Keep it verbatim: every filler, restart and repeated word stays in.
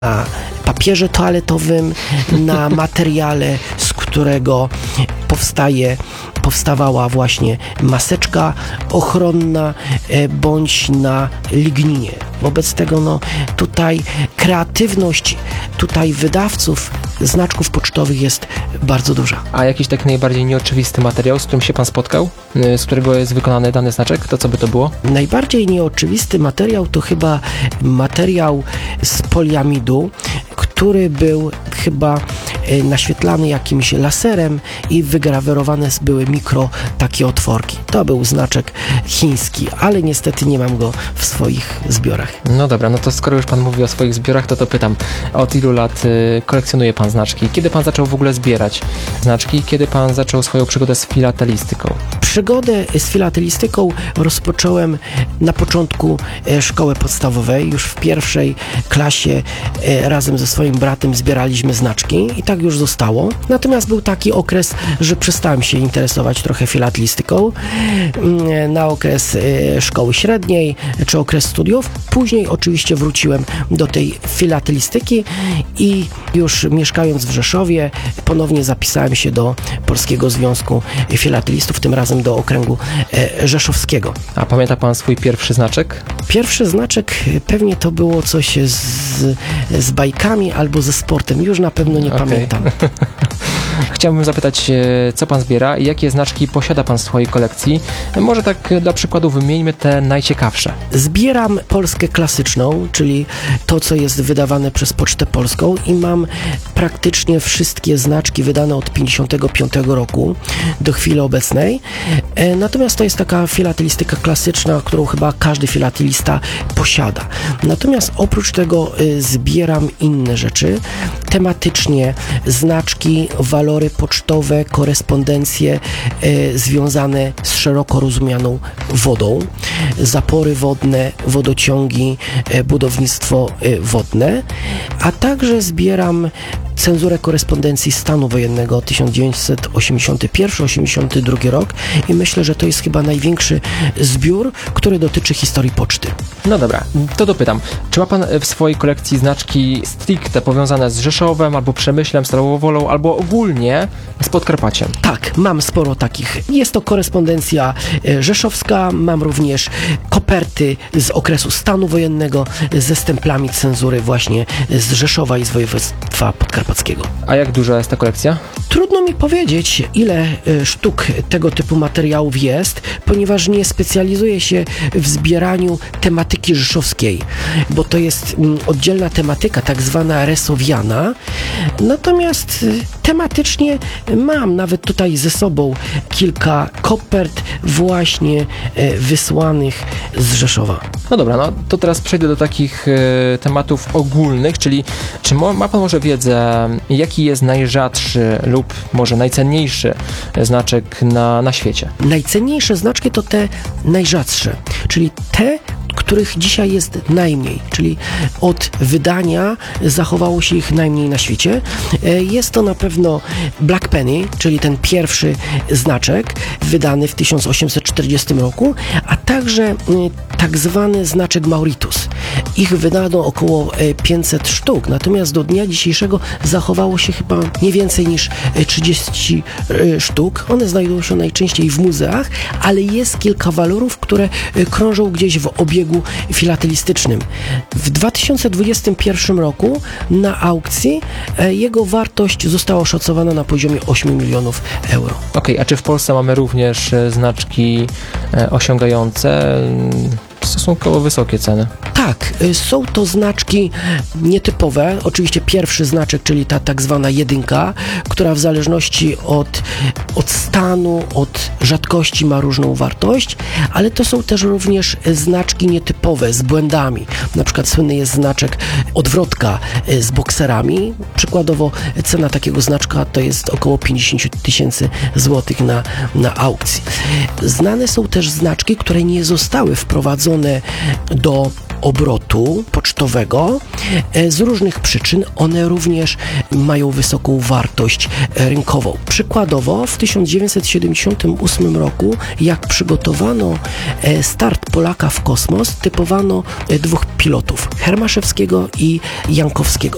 na papierze toaletowym, na materiale, z którego powstaje, powstawała właśnie maseczka ochronna, bądź na ligninie. Wobec tego no, tutaj kreatywność tutaj wydawców znaczków pocztowych jest bardzo duża. A jakiś taki najbardziej nieoczywisty materiał, z którym się pan spotkał, z którego jest wykonany dany znaczek, to co by to było? Najbardziej nieoczywisty materiał to chyba materiał z poliamidu, który był chyba naświetlany jakimś laserem i wygrawerowane były mikro takie otworki. To był znaczek chiński, ale niestety nie mam go w swoich zbiorach. No dobra, no to skoro już pan mówi o swoich zbiorach, to to pytam, od ilu lat y, kolekcjonuje pan znaczki? Kiedy pan zaczął w ogóle zbierać znaczki? Kiedy pan zaczął swoją przygodę z filatelistyką? Przygodę z filatelistyką rozpocząłem na początku e, szkoły podstawowej. Już w pierwszej klasie e, razem ze swoim bratem zbieraliśmy znaczki i tak już zostało. Natomiast był taki okres, że przestałem się interesować trochę filatelistyką e, na okres e, szkoły średniej czy okres studiów. Później oczywiście wróciłem do tej filatelistyki i już mieszkając w Rzeszowie ponownie zapisałem się do Polskiego Związku Filatelistów, tym razem do okręgu e, rzeszowskiego. A pamięta pan swój pierwszy znaczek? Pierwszy znaczek pewnie to było coś z, z bajkami albo ze sportem. Już na pewno nie okay. pamiętam. Chciałbym zapytać, co pan zbiera i jakie znaczki posiada pan w swojej kolekcji? Może tak dla przykładu wymieńmy te najciekawsze. Zbieram Polskę klasyczną, czyli to, co jest wydawane przez Pocztę Polską i mam praktycznie wszystkie znaczki wydane od pięćdziesiątego piątego roku do chwili obecnej. Natomiast to jest taka filatelistyka klasyczna, którą chyba każdy filatelista posiada. Natomiast oprócz tego zbieram inne rzeczy. Tematycznie znaczki, walory pocztowe, korespondencje e, związane z szeroko rozumianą wodą, zapory wodne, wodociągi, e, budownictwo e, wodne, a także zbieram cenzurę korespondencji stanu wojennego tysiąc dziewięćset osiemdziesiąty pierwszy osiemdziesiąty drugi rok i myślę, że to jest chyba największy zbiór, który dotyczy historii poczty. No dobra, to dopytam. Czy ma pan w swojej kolekcji znaczki stricte powiązane z Rzeszowem, albo Przemyślem, Starą Wolą, albo ogólnie z Podkarpaciem? Tak, mam sporo takich. Jest to korespondencja rzeszowska, mam również koperty z okresu stanu wojennego ze stemplami cenzury właśnie z Rzeszowa i z województwa podkarpackiego. A jak duża jest ta kolekcja? Trudno mi powiedzieć, ile sztuk tego typu materiałów jest, ponieważ nie specjalizuję się w zbieraniu tematyki rzeszowskiej, bo to jest oddzielna tematyka, tak zwana resowiana. Natomiast tematycznie mam nawet tutaj ze sobą kilka kopert właśnie wysłanych z Rzeszowa. No dobra, no to teraz przejdę do takich e, tematów ogólnych, czyli czy mo, ma pan może wiedzę, jaki jest najrzadszy lub może najcenniejszy znaczek na, na świecie? Najcenniejsze znaczki to te najrzadsze, czyli te, których dzisiaj jest najmniej, czyli od wydania zachowało się ich najmniej na świecie. Jest to na pewno Black Penny, czyli ten pierwszy znaczek wydany w tysiąc osiemset czterdziestym roku, a także tak zwany znaczek Mauritius. Ich wydano około pięćset sztuk, natomiast do dnia dzisiejszego zachowało się chyba nie więcej niż trzydzieści sztuk. One znajdują się najczęściej w muzeach, ale jest kilka walorów, które krążą gdzieś w obiegu filatelistycznym. W dwa tysiące dwudziestym pierwszym roku na aukcji jego wartość została oszacowana na poziomie ośmiu milionów euro. Okej, okay, a czy w Polsce mamy również znaczki osiągające stosunkowo wysokie ceny? Tak, są to znaczki nietypowe. Oczywiście pierwszy znaczek, czyli ta tak zwana jedynka, która w zależności od, od stanu, od rzadkości ma różną wartość, ale to są też również znaczki nietypowe z błędami. Na przykład słynny jest znaczek odwrotka z bokserami. Przykładowo cena takiego znaczka to jest około pięćdziesiąt tysięcy złotych na, na aukcji. Znane są też znaczki, które nie zostały wprowadzone do obrotu pocztowego z różnych przyczyn. One również mają wysoką wartość rynkową. Przykładowo w tysiąc dziewięćset siedemdziesiątym ósmym roku, jak przygotowano start Polaka w kosmos, typowano dwóch pilotów, Hermaszewskiego i Jankowskiego.